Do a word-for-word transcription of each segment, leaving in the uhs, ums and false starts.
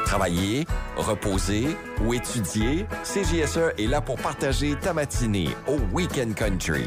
Travailler, reposer ou étudier, C J S E est là pour partager ta matinée au Weekend Country.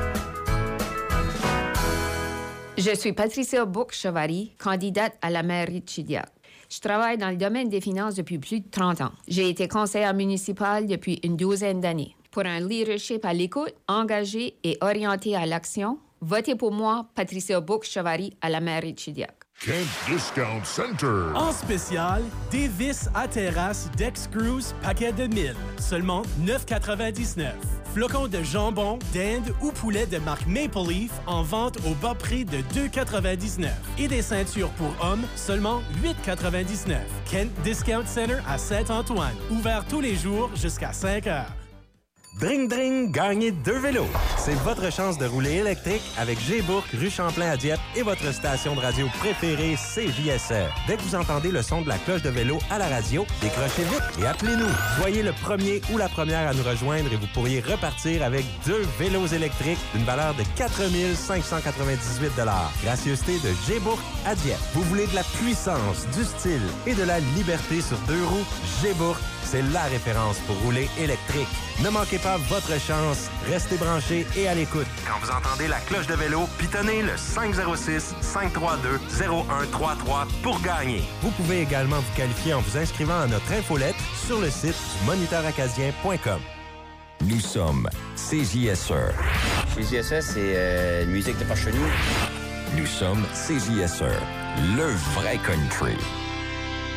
Je suis Patricia Bourque-Chevary, candidate à la mairie de Chidiac. Je travaille dans le domaine des finances depuis plus de trente ans. J'ai été conseillère municipale depuis une douzaine d'années. Pour un leadership à l'écoute, engagé et orienté à l'action, votez pour moi, Patricia Bourque-Chevary, à la mairie de Chidiac. Kent Discount Center. En spécial, des vis à terrasse Dex-Screws paquet de mille. Seulement neuf quatre-vingt-dix-neuf. Flocons de jambon, dinde ou poulet de marque Maple Leaf en vente au bas prix de deux quatre-vingt-dix-neuf. Et des ceintures pour hommes, seulement huit quatre-vingt-dix-neuf. Kent Discount Center à Saint-Antoine. Ouvert tous les jours jusqu'à cinq heures. Dring Dring, gagnez deux vélos. C'est votre chance de rouler électrique avec G-Bourque, rue Champlain à Dieppe et votre station de radio préférée, C J S R. Dès que vous entendez le son de la cloche de vélo à la radio, décrochez vite et appelez-nous. Soyez le premier ou la première à nous rejoindre et vous pourriez repartir avec deux vélos électriques d'une valeur de quatre mille cinq cent quatre-vingt-dix-huit dollars. Gracieuseté de G-Bourque à Dieppe. Vous voulez de la puissance, du style et de la liberté sur deux roues? G-Bourque, c'est la référence pour rouler électrique. Ne manquez pas votre chance. Restez branchés et à l'écoute. Quand vous entendez la cloche de vélo, pitonnez le cinq zéro six, cinq trois deux, zéro un trois trois pour gagner. Vous pouvez également vous qualifier en vous inscrivant à notre infolette sur le site du moniteur acadien point com. Nous sommes C J S E. C J S E, c'est euh, musique de par chez nous. Nous sommes C J S E, le vrai country.